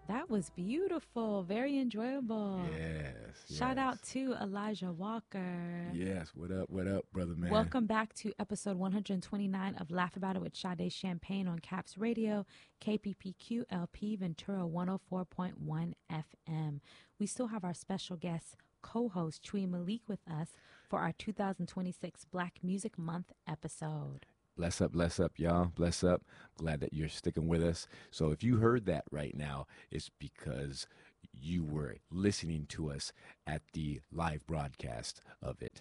That was beautiful. Very enjoyable. Yes. Shout out to Elijah Walker. Yes. What up? What up, brother man? Welcome back to episode 129 of Laugh About It with Sade Champagne on Caps Radio, KPPQ LP Ventura 104.1 FM. We still have our special guest co-host Chui Malik with us for our 2026 Black Music Month episode. Bless up, y'all. Bless up. Glad that you're sticking with us. So if you heard that right now, it's because you were listening to us at the live broadcast of it.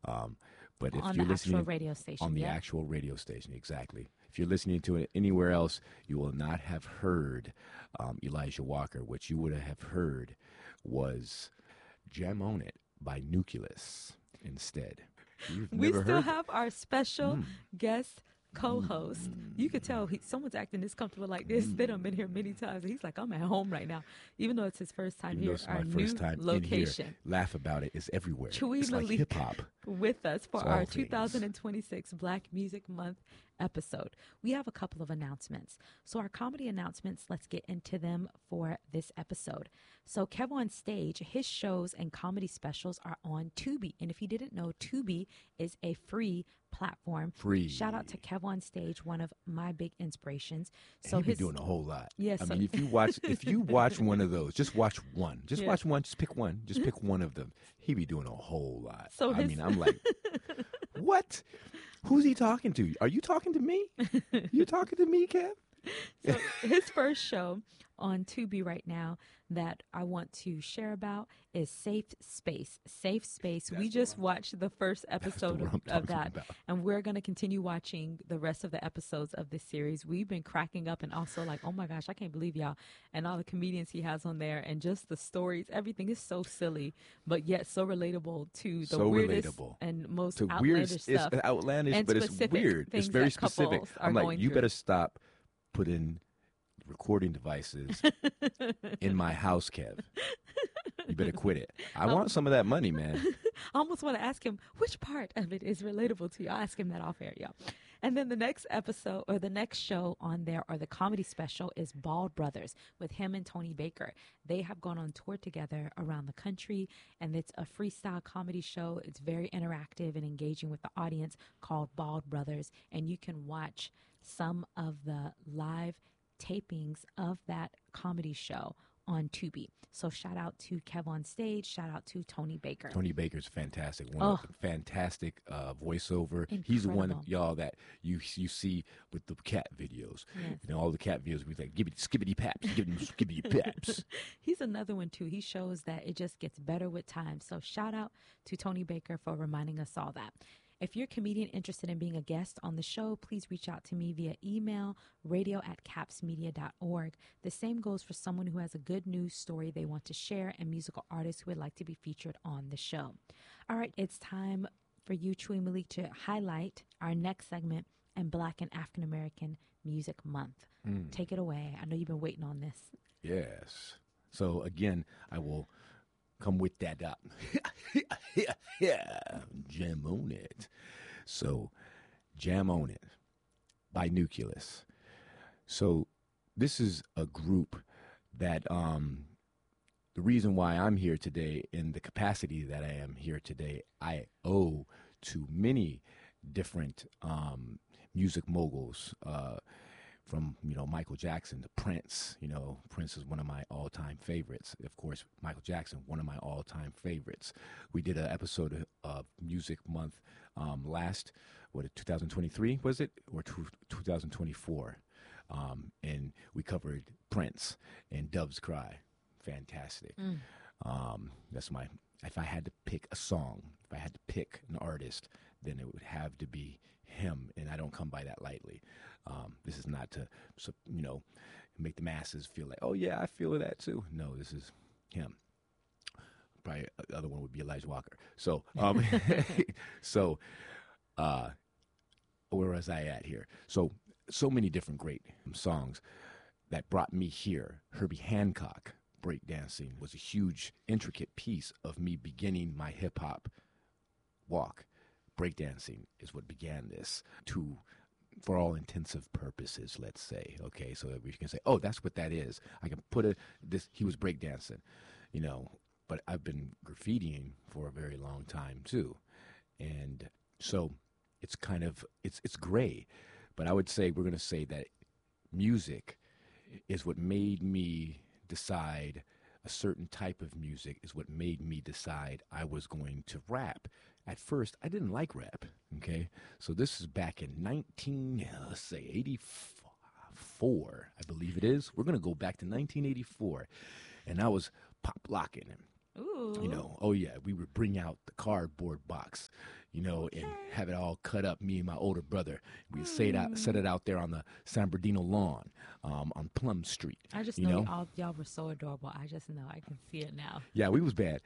But if On you're the listening actual radio station. on the yeah. actual radio station, exactly. If you're listening to it anywhere else, you will not have heard Elijah Walker. What you would have heard was Jam On It by Nucleus instead. You've We never still heard have our special guest co-host. You could tell someone's acting this comfortable like this. They done been here many times. He's like, I'm at home right now, even though it's his first time Even though here. it's Our my new first time location. in here. Laugh About It is everywhere. Chui It's like Malik hip hop. with us for It's our all things. 2026 Black Music Month episode. We have a couple of announcements. So our comedy announcements, let's get into them for this episode. So Kev on Stage, his shows and comedy specials are on Tubi. And if you didn't know, Tubi is a free platform. Free. Shout out to Kev on Stage, one of my big inspirations. So He be doing a whole lot. Yes, I so- mean, if you watch one of those, just watch one. Just Yeah. watch one. Just pick one. Just pick one of them. He be doing a whole lot. So I his- mean, I'm like, what? Who's he talking to? Are you talking to me? You talking to me, Kev? So his first show on Tubi right now that I want to share about is Safe Space. Safe Space. We just watched the first episode what I'm of talking that, about. and we're going to continue watching the rest of the episodes of this series. We've been cracking up and also like, oh my gosh, I can't believe y'all, and all the comedians he has on there, and just the stories. Everything is so silly, but yet so relatable to the So weirdest relatable. and most To outlandish weird, stuff. it's outlandish, and but it's specific weird. It's things very that specific. couples are I'm like, going you through. better stop putting recording devices in my house, Kev. You better quit it. I want some of that money, man. I almost want to ask him which part of it is relatable to you. I'll ask him that off air, y'all. And then the next episode or the next show on there or the comedy special is Bald Brothers with him and Tony Baker. They have gone on tour together around the country, and it's a freestyle comedy show. It's very interactive and engaging with the audience called Bald Brothers. And you can watch some of the live tapings of that comedy show on Tubi. So shout out to Kev on Stage. Shout out to Tony Baker. Tony Baker's fantastic. Fantastic voiceover. He's the one, Incredible. y'all, that you see with the cat videos. Yes. You know, all the cat videos. We like, give it skibbity paps, give them skibbity paps. He's another one too. He shows that it just gets better with time. So shout out to Tony Baker for reminding us all that. If you're a comedian interested in being a guest on the show, please reach out to me via email, radio@capsmedia.org. The same goes for someone who has a good news story they want to share and musical artists who would like to be featured on the show. All right, it's time for you, Chui Malik, to highlight our next segment in Black and African American Music Month. Take it away. I know you've been waiting on this. Yes. So again, I will come with that up. Jam on it. So, Jam on It by Nucleus. So, this is a group that the reason why I'm here today in the capacity that I am here today, I owe to many different music moguls, from, Michael Jackson to Prince. Prince is one of my all-time favorites. Of course, Michael Jackson, one of my all-time favorites. We did an episode of Music Month last, 2023 was it? Or 2024? And we covered Prince and Doves Cry. Fantastic. That's if I had to pick a song, if I had to pick an artist, then it would have to be him, and I don't come by that lightly. This is not to, make the masses feel like, oh yeah, I feel that too. No, this is him. Probably the other one would be Elijah Walker. So, where was I at here? So many different great songs that brought me here. Herbie Hancock, breakdancing, was a huge, intricate piece of me beginning my hip-hop walk. Breakdancing is what began this. To for all intensive purposes, let's say, okay, so that we can say, oh, that's what that is. I can put it, this, he was breakdancing, you know, but I've been graffitiing for a very long time too. And so it's kind of, it's gray, but I would say, we're going to say that music is what made me decide, a certain type of music is what made me decide I was going to rap. At first, I didn't like rap, okay? So this is back in 84, I believe it is. We're going to go back to 1984, and I was pop locking him. Ooh. You know, oh yeah, we would bring out the cardboard box, you know, and have it all cut up, me and my older brother. We'd set it out there on the San Bernardino lawn, on Plum Street. I just you know, y'all were so adorable. I just know, I can see it now. Yeah, we was bad.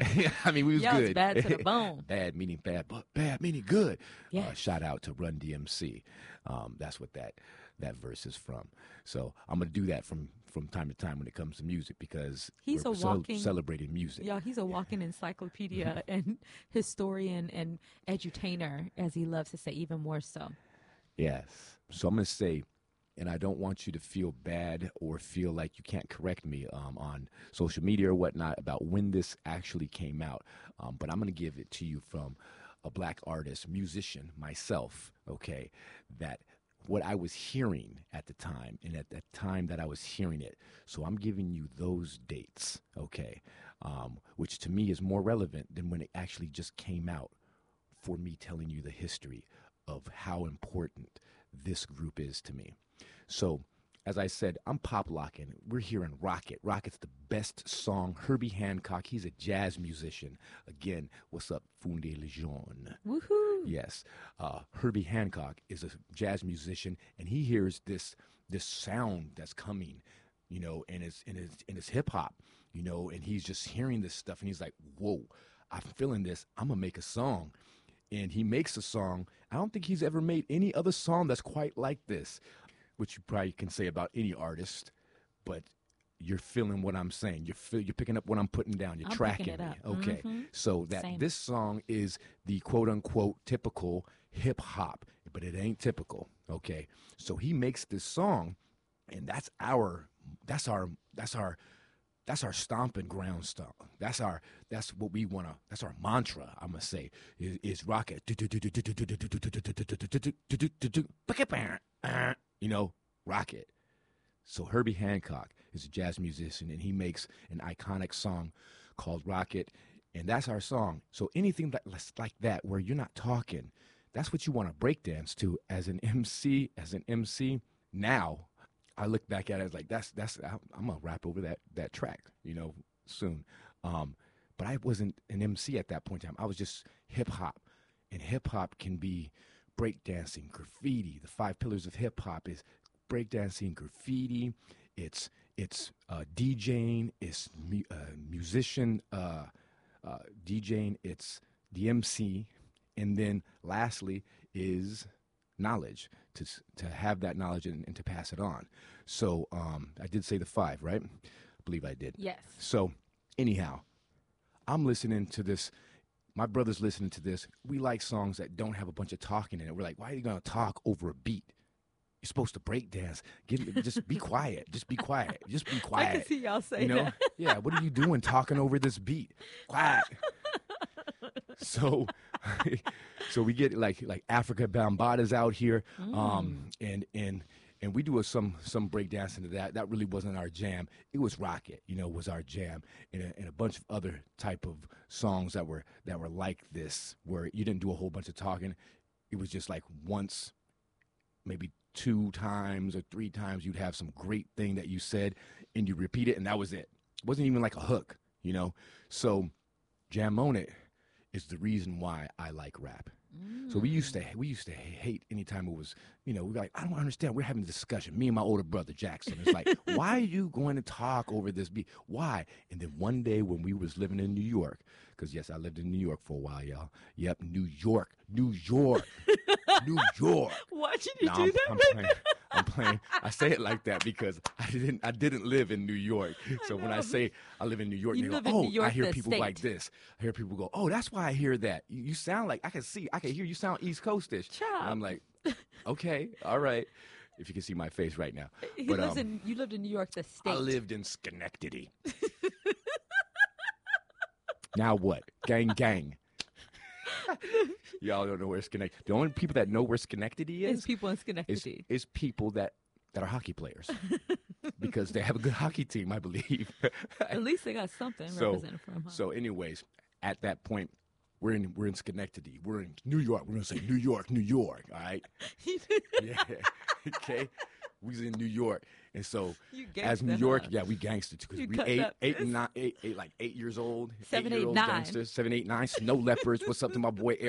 I mean, we was Y'all good. was bad to the bone. Bad meaning bad, but bad meaning good. Yes. Shout out to Run DMC. That's what that verse is from. So I'm gonna do that from time to time when it comes to music, because He's we're a walking celebrating music. Yeah, he's a walking encyclopedia and historian and edutainer, as he loves to say, even more so. Yes. So I'm going to say, and I don't want you to feel bad or feel like you can't correct me on social media or whatnot about when this actually came out, but I'm going to give it to you from a black artist, musician, myself, okay, that what I was hearing at the time, and at that time that I was hearing it. So I'm giving you those dates, okay, which to me is more relevant than when it actually just came out, for me telling you the history of how important this group is to me. So, as I said, I'm pop locking. We're hearing Rocket. Rocket's the best song. Herbie Hancock, he's a jazz musician. Again, what's up, Funde Legion? Woohoo! Yes. Herbie Hancock is a jazz musician, and he hears this sound that's coming, you know, and it's hip hop, you know, and he's just hearing this stuff, and he's like, whoa, I'm feeling this. I'm going to make a song. And he makes a song. I don't think he's ever made any other song that's quite like this, which you probably can say about any artist, but you're feeling what I'm saying. You're picking up what I'm putting down. You're tracking me. Okay. Mm-hmm. So that Same. This song is the quote unquote typical hip hop, but it ain't typical. Okay. So he makes this song, and that's our stomping ground song. That's what we want to, that's our mantra, I'm going to say, is rocket. You know, rocket. So Herbie Hancock is a jazz musician, and he makes an iconic song called Rocket, and that's our song. So anything like that, where you're not talking, that's what you want to breakdance to as an MC. Now, I look back at it as like, I'm gonna rap over that track, you know, soon. But I wasn't an MC at that point in time. I was just hip hop, and hip hop can be breakdancing, graffiti. The 5 pillars of hip hop is breakdancing, graffiti. It's DJing. It's musician DJing. It's the MC, and then lastly is knowledge, to have that knowledge and to pass it on. So I did say the 5, right? I believe I did. Yes. So anyhow, I'm listening to this. My brother's listening to this. We like songs that don't have a bunch of talking in it. We're like, why are you going to talk over a beat? You're supposed to break dance. Just be quiet. Just be quiet. Just be quiet. I can see y'all say you know? that. Yeah, what are you doing talking over this beat? Quiet. So we get like Africa Bambaada's out here, and we do some breakdancing to that. That really wasn't our jam. It was Rocket, you know, was our jam, and a bunch of other type of songs that were like this, where you didn't do a whole bunch of talking. It was just like once, maybe 2 times or 3 times, you'd have some great thing that you said, and you repeat it, and that was it. It wasn't even like a hook, you know. So Jam On It is the reason why I like rap. So we used to hate anytime it was, you know, we were like, I don't understand. We're having a discussion. Me and my older brother Jackson. It's like, why are you going to talk over this beat? Why? And then one day when we was living in New York, because yes, I lived in New York for a while, y'all. Yep, New York. New York. Why did you do that? I'm playing. I say it like that because I didn't live in New York. So when I say I live in New York, You they live go, in oh, New York, I hear the people state. like this. I hear people go, oh, that's why I hear that. You sound like, I can hear you sound East Coastish. Child. And I'm like, Okay, all right. If you can see my face right now. You lived in New York, the state. I lived in Schenectady. Now what? Gang, gang. Y'all don't know where Schenectady. The only people that know where Schenectady It's people in Schenectady. is people that are hockey players because they have a good hockey team, I believe. At least they got something represented from. Huh? So, anyways, at that point, we're in Schenectady. We're in New York. We're gonna say New York, New York. All right. Yeah. Okay. We was in New York, and so as New York, yeah, we gangster too because we 8 years old, 7, 8, 8-year-old 9. gangsters, 7, 8, 9, snow leopards. What's up to my boy?